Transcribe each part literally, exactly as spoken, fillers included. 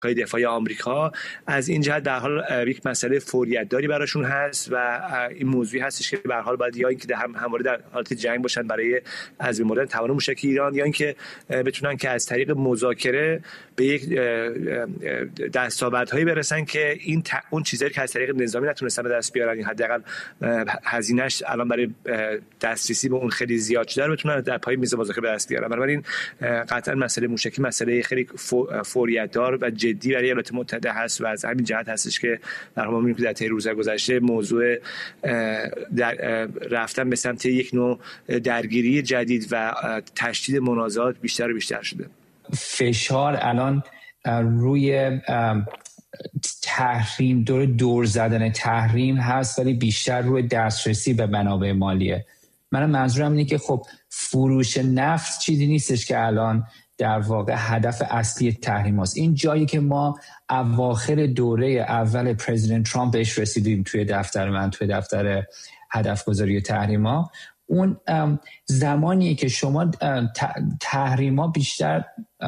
دفاعی آمریکا. از این جهت در حال یک مسئله فوریت داری براشون هست و این موضوعی هستش که به هر حال باید یا اینکه هم همواره در حالت جنگ باشن برای از بین بردن توان موشکی ایران، یا اینکه بتونن که از طریق مذاکره به یک دستاوردهایی برسن که این ت... اون چیزایی که از طریق نظامی نتونستن به دست بیارن، حداقل هزینه‌اش الان برای دسترسی به اون خیلی زیاد شده رو بتونن در پای میز مذاکره به دست بیارن. بنابراین قطعا مسئله موشکی مسئله خیلی فوریت دار و جدی برای ایالات متحده هست و از همین جهت هستش که در ما می‌بینیم که در طی روزهای گذشته موضوع در رفتن به سمت یک نوع درگیری جدید و تشدید منازعات بیشتر و بیشتر شده. فشار الان روی تحریم، دور دور زدن تحریم هست، ولی بیشتر روی دسترسی به منابع مالیه. من منظورم اینه که خب فروش نفت چیزی نیستش که الان در واقع هدف اصلی تحریم هست. این جایی که ما اواخر دوره اول پرزیدنت ترامپ بهش رسیدیم توی دفتر من، توی دفتر هدف گذاری تحریم ها، اون زمانیه که شما تحریم ها بیشتر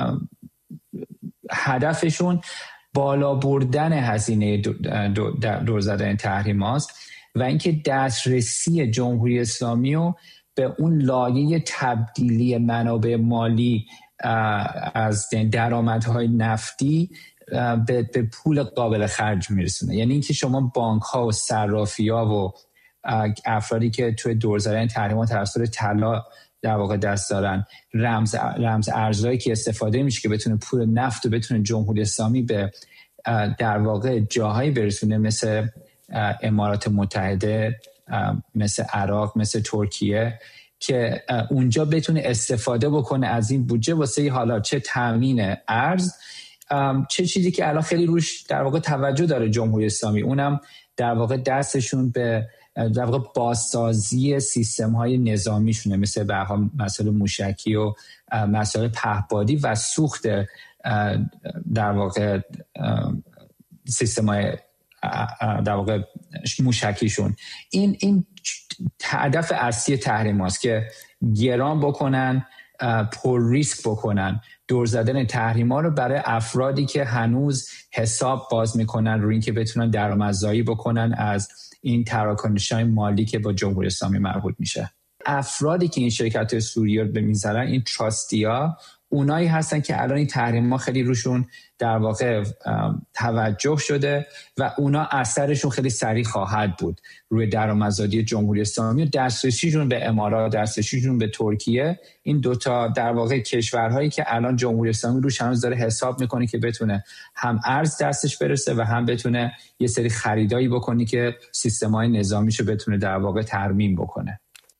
هدفشون بالا بردن هزینه دور زدن تحریم هاست و اینکه دسترسی جمهوری اسلامی رو به اون لایه تبدیلی منابع مالی از درآمدهای نفتی به, به پول قابل خرج میرسونه. یعنی اینکه شما بانک ها و صرافی ها و افرادی که توی دور زدن تحریمات توسط طلا در واقع دست دارن، رمز رمز ارزهایی که استفاده میشه که بتونه پول نفت و بتونه جمهوری اسلامی به در واقع جاهایی برسونه مثل امارات متحده، مثل عراق، مثل ترکیه، که اونجا بتونه استفاده بکنه از این بودجه واسه حالا چه تامین ارز، چه چیزی که الان خیلی روش در واقع توجه داره جمهوری اسلامی، اونم در واقع دستشون به در واقع بازسازی سیستم های نظامیشونه، مثل به حال مسئله موشکی و مسئله پهپادی و سوخت در واقع سیستم های در واقع موشکیشون. این این هدف اصلی تحریم هاست که گران بکنن، پر ریسک بکنن دور زدن تحریم ها رو برای افرادی که هنوز حساب باز میکنن روی این که بتونن درآمدزایی بکنن از این تراکنش‌های مالی که با جمهوری اسلامی مربوط میشه. افرادی که این شرکت سوریه رو میذارن، این تراستیا، اونایی هستن که الان این تحریم ها خیلی روشون در واقع توجه شده و اونا اثرشون خیلی سریع خواهد بود روی درآمدزایی جمهوری اسلامی و دسترسیشون به امارات، دسترسیشون به ترکیه. این دوتا در واقع کشورهایی که الان جمهوری اسلامی روش هنوز داره حساب میکنه که بتونه هم ارز دستش برسه و هم بتونه یه سری خریدایی بکنه که سیستم‌های نظامیشو بتونه در واقع ترمیم بکنه.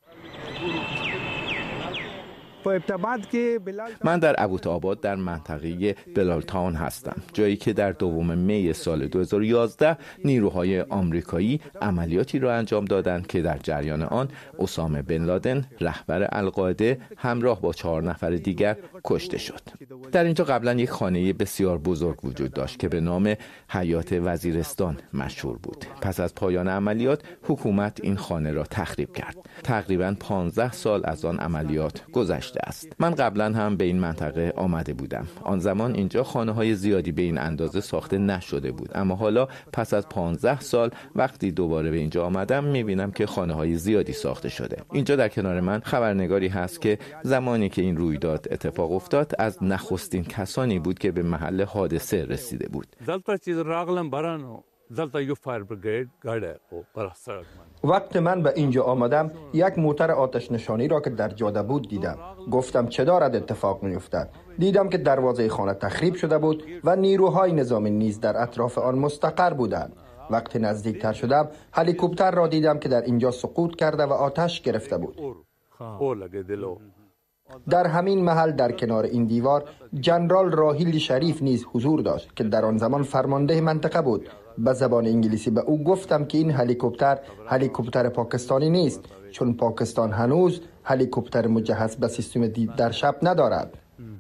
من در ابوتاآباد در منطقه بلال تاون هستم، جایی که در دوم می سال دو هزار و یازده نیروهای آمریکایی عملیاتی را انجام دادند که در جریان آن اسامه بن لادن رهبر القاعده همراه با چهار نفر دیگر کشته شد. در اینجا قبلا یک خانه بسیار بزرگ وجود داشت که به نام حیات وزیرستان مشهور بود. پس از پایان عملیات حکومت این خانه را تخریب کرد. تقریباً پانزده سال از آن عملیات گذشته است. من قبلا هم به این منطقه آمده بودم. آن زمان اینجا خانه‌های زیادی به این اندازه ساخته نشده بود، اما حالا پس از پانزده سال وقتی دوباره به اینجا آمدم می‌بینم که خانه‌های زیادی ساخته شده. اینجا در کنار من خبرنگاری هست که زمانی که این رویداد اتفاق افتاد از نخستین کسانی بود که به محل حادثه رسیده بود. وقت من به اینجا آمدم یک موتر آتش نشانی را که در جاده بود دیدم. گفتم چه دارد اتفاق می افتد؟ دیدم که دروازه خانه تخریب شده بود و نیروهای نظامی نیز در اطراف آن مستقر بودند. وقتی نزدیکتر شدم هلیکوپتر را دیدم که در اینجا سقوط کرده و آتش گرفته بود. در همین محل در کنار این دیوار جنرال راحیل شریف نیز حضور داشت که در آن زمان فرمانده منطقه بود. به زبان انگلیسی به او گفتم که این هلیکوپتر هلیکوپتر پاکستانی نیست، چون پاکستان هنوز هلیکوپتر مجهز به سیستم دید در شب ندارد.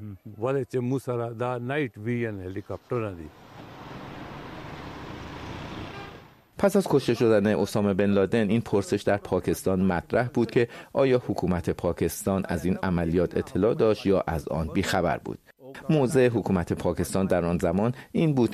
پس از کشته شدن اسامه بن لادن این پرسش در پاکستان مطرح بود که آیا حکومت پاکستان از این عملیات اطلاع داشت یا از آن بیخبر بود. موضع حکومت پاکستان در آن زمان این بود